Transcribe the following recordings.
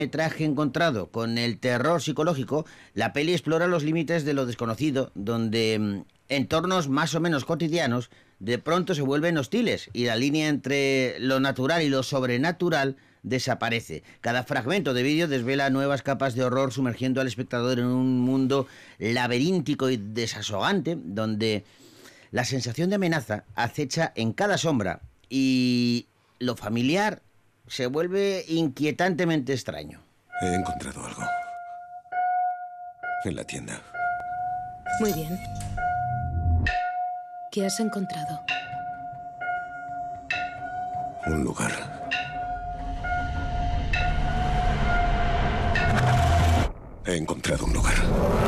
Traje encontrado con el terror psicológico, la peli explora los límites de lo desconocido, donde entornos más o menos cotidianos de pronto se vuelven hostiles y la línea entre lo natural y lo sobrenatural desaparece. Cada fragmento de vídeo desvela nuevas capas de horror, sumergiendo al espectador en un mundo laberíntico y desasogante, donde la sensación de amenaza acecha en cada sombra y lo familiar se vuelve inquietantemente extraño. He encontrado algo. En la tienda. Muy bien. ¿Qué has encontrado? Un lugar. He encontrado un lugar.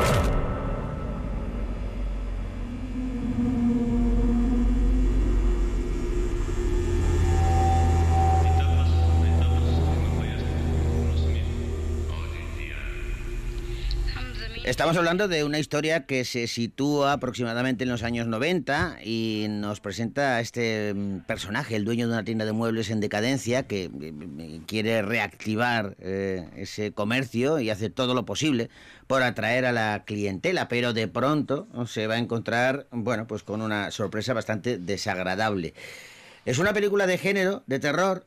Estamos hablando de una historia que se sitúa aproximadamente en los años 90 y nos presenta a este personaje, el dueño de una tienda de muebles en decadencia, que quiere reactivar ese comercio y hace todo lo posible por atraer a la clientela, pero de pronto se va a encontrar, bueno, pues con una sorpresa bastante desagradable. Es una película de género, de terror,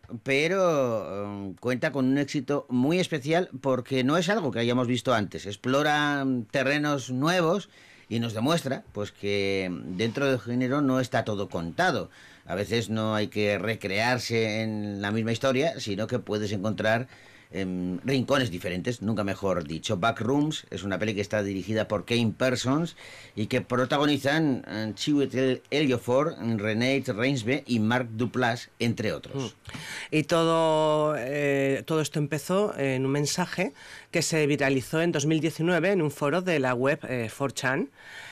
pero cuenta con un éxito muy especial porque no es algo que hayamos visto antes. Explora terrenos nuevos y nos demuestra pues que dentro del género no está todo contado. A veces no hay que recrearse en la misma historia, sino que puedes encontrar rincones diferentes, nunca mejor dicho. Backrooms es una peli que está dirigida por Kane Parsons y que protagonizan Chiwetel Ejiofor, Renée Reinsve y Mark Duplass, entre otros. Y todo esto empezó en un mensaje que se viralizó en 2019 en un foro de la web 4chan.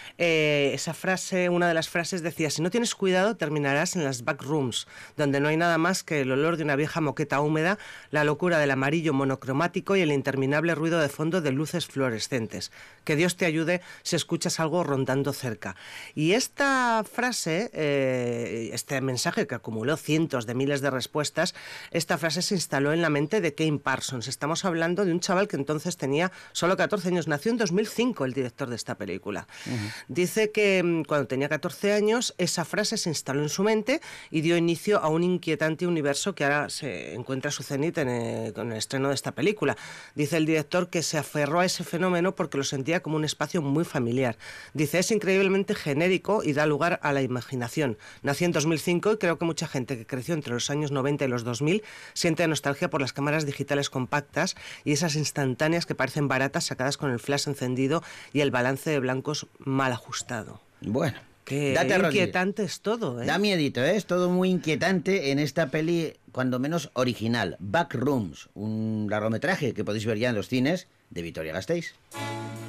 Esa frase, una de las frases decía: si no tienes cuidado terminarás en las backrooms, donde no hay nada más que el olor de una vieja moqueta húmeda, la locura del amarillo monocromático y el interminable ruido de fondo de luces fluorescentes. Que Dios te ayude si escuchas algo rondando cerca. Y esta frase, este mensaje que acumuló cientos de miles de respuestas, esta frase se instaló en la mente de Kane Parsons. Estamos hablando de un chaval que entonces tenía solo 14 años, nació en 2005 el director de esta película. Dice que cuando tenía 14 años esa frase se instaló en su mente y dio inicio a un inquietante universo que ahora se encuentra a su cenit con el estreno de esta película. Dice el director que se aferró a ese fenómeno porque lo sentía como un espacio muy familiar. Dice: es increíblemente genérico y da lugar a la imaginación. Nació en 2005 y creo que mucha gente que creció entre los años 90 y los 2000 siente nostalgia por las cámaras digitales compactas y esas instantáneas que parecen baratas sacadas con el flash encendido y el balance de blancos mal ajustado. Bueno, qué inquietante es todo, ¿eh? Da miedito, ¿eh? Es todo muy inquietante en esta peli, cuando menos original. Backrooms, un largometraje que podéis ver ya en los cines de Vitoria-Gasteiz.